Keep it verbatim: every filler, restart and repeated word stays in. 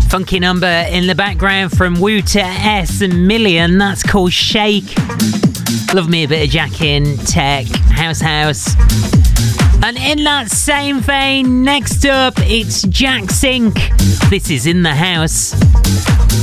Funky number in the background from Wu to S Million. That's called Shake. Love me a bit of Jack in Tech, House House. And in that same vein, next up, it's Jack Sink. This is In the House.